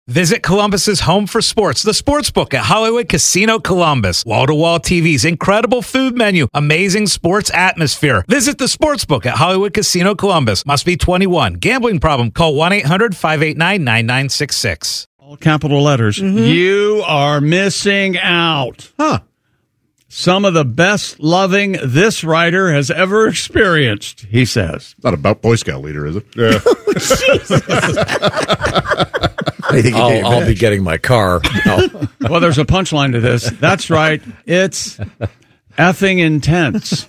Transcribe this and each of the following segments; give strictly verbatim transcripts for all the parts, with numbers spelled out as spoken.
Visit Columbus's home for sports, the Sportsbook at Hollywood Casino Columbus. Wall-to-wall T Vs, incredible food menu, amazing sports atmosphere. Visit the Sportsbook at Hollywood Casino Columbus. Must be twenty-one. Gambling problem? Call one eight hundred five eight nine nine nine six six. All capital letters. Mm-hmm. You are missing out. Huh. Some of the best loving this writer has ever experienced, he says. Not about Boy Scout leader, is it? Yeah. I think I'll, I'll be getting my car. No. Well, there's a punchline to this. That's right. It's effing intense.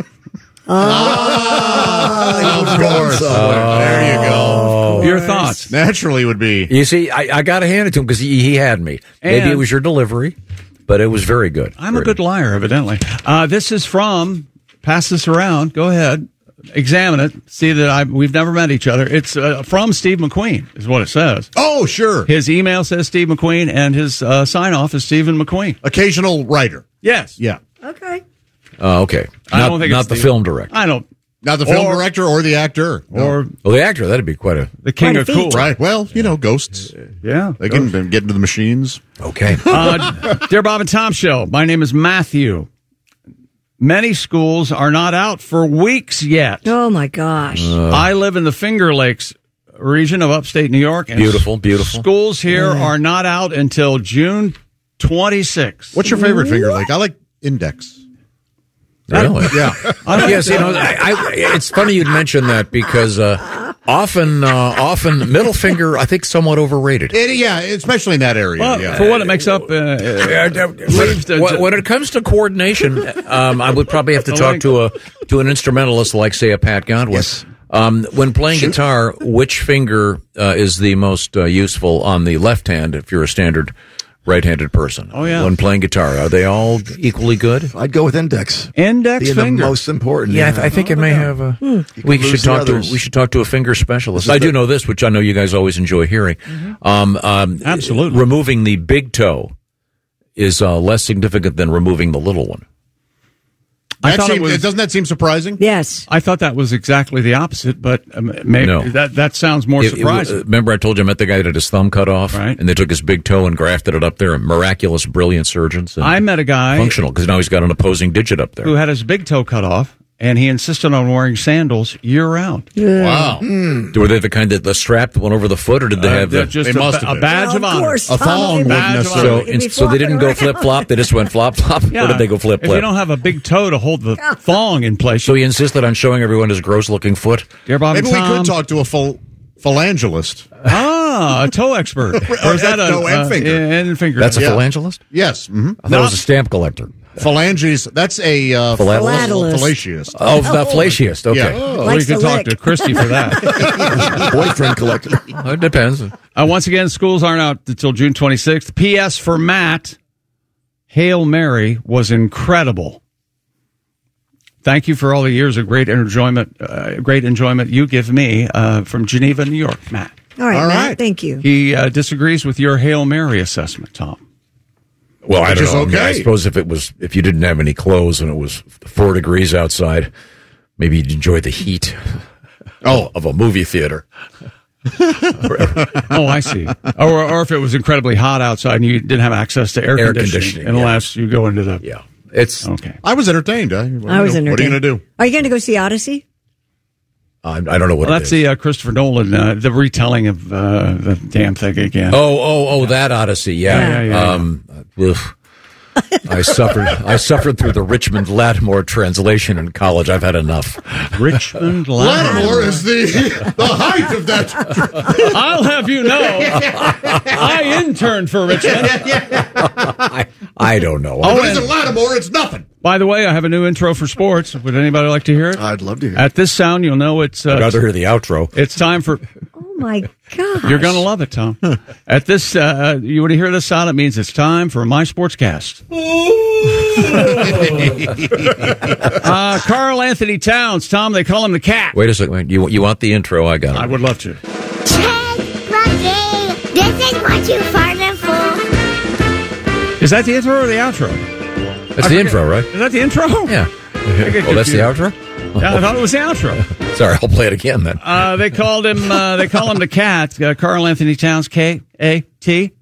Oh, of course. Oh, there you go. Your thoughts? Naturally would be. You see, I, I got to hand it to him because he, he had me. Maybe And- it was your delivery, but it was very good. I'm very a good liar, evidently. Uh, this is from, pass this around, go ahead, examine it, see that I we've never met each other. It's uh, from Steve McQueen, is what it says. Oh, sure. His email says Steve McQueen, and his uh, sign-off is Stephen McQueen. Occasional writer. Yes. Yeah. Okay. Uh, okay. I Not, don't think not it's the Steve. film director. I don't. Not the film Or- director or the actor. No. Or Well, the actor, that'd be quite a... the king Quite a of cool. feat. Right. Well, you know, ghosts. Yeah. They can get into the machines. Okay. Uh, Dear Bob and Tom Show, my name is Matthew. Many schools are not out for weeks yet. Oh, my gosh. I live in the Finger Lakes region of upstate New York. And Beautiful, beautiful. Schools here are not out until June twenty-sixth. What's your favorite Finger Lake? I like Index. Really? Yeah. Yes, you know, I, I, it's funny you'd mention that because uh, often, uh, often middle finger, I think, somewhat overrated. It, yeah, especially in that area. Well, yeah. for what it makes up, uh, uh, leaves to- when, when it comes to coordination, um, I would probably have to The talk link. to a to an instrumentalist like, say, a Pat Godwin. Yes. Um, when playing guitar, which finger uh, is the most uh, useful on the left hand if you're a standard right-handed person? Oh, yeah. When playing guitar, are they all equally good? I'd go with index. index Being the finger. most important. Yeah, I, th- I think it may have. A, we can should lose the talk to. others. We should talk to a finger specialist. This is I do the- know this, which I know you guys always enjoy hearing. Um, um, Absolutely. removing the big toe is uh, less significant than removing the little one. I That thought it seems- was- doesn't that seem surprising? Yes. I thought that was exactly the opposite, but um, maybe No. that that sounds more It- it- surprising. remember, I told you I met the guy that had his thumb cut off, Right. and they took his big toe and grafted it up there. Miraculous, brilliant surgeons. And I met a guy functional because now he's got an opposing digit up there. who had his big toe cut off, and he insisted on wearing sandals year round. Wow. Were they the kind that the strap that went over the foot, or did they have Uh, the? just They a, must ba- have a been. badge Well, of of honor. course, A Tom, thong they wouldn't badge of necessarily- honor. So, They'd in, be so they didn't go flopping flip flop. They just went flop flop. Yeah. Or did they go flip If flip? you don't have a big toe to hold the thong in place, So he insisted on showing everyone his gross looking foot. dear Bob Maybe and we Tom, could talk to a phil- phalangelist. ah, a toe expert, or is that a Toe and uh, finger. and finger? That's a Yeah. phalangelist? Yes. Mm-hmm. I thought it was a stamp collector. Phalanges. That's a uh, Philatelist? fallacious. Oh, the flaciest. Okay. Yeah. Oh, we Likes could to talk lick. to Christy for that. Boyfriend collector. Oh, it depends. Uh, once again, schools aren't out until June twenty-sixth. P S for Matt, Hail Mary was incredible. Thank you for all the years of great enjoyment, uh, great enjoyment you give me uh, from Geneva, New York, Matt. All right, All Matt, right. thank you. He uh, disagrees with your Hail Mary assessment, Tom. Well, I Which don't is know. I, mean, I okay. suppose if it was, if you didn't have any clothes and it was four degrees outside, maybe you'd enjoy the heat. Oh, of a movie theater. Oh, I see. Or, or if it was incredibly hot outside and you didn't have access to air, Air conditioning, conditioning, unless you go into the. Yeah, it's. Okay. I was entertained. I, I was What are you entertained. going to do? Are you going to go see Odyssey? I, I don't know what Well, it that's is. the uh, Christopher Nolan, uh, the retelling of uh, the damn thing again. Oh, oh, oh, that Odyssey. Yeah. Yeah, yeah, yeah, um, oof. I suffered. I suffered through the Richmond Lattimore translation in college. I've had enough. Richmond Lattimore. Lattimore is the the height of that. I'll have you know, I interned for Richmond. I, I don't know. Oh, it isn't Lattimore. It's nothing. By the way, I have a new intro for sports. Would anybody like to hear it? I'd love to hear it. At this sound, you'll know it's I'd uh, rather hear the outro. it's time for. Oh, my gosh. You're going to love it, Tom. At this, uh, you want to hear this sound? It means it's time for my sportscast. uh, Carl Anthony Towns, Tom. They call him the Cat. Wait a second. Wait, you you want the intro? I got it. I would love to. Check the game. This is what you farted for. Is that the intro or the outro? That's the intro, right? Is that the intro? Yeah. get Oh, that's the confused. outro. Yeah, I thought it was the outro. Sorry, I'll play it again then. Uh, they called him. Uh, they call him the Cat. Uh, Carl Anthony Towns, K A T.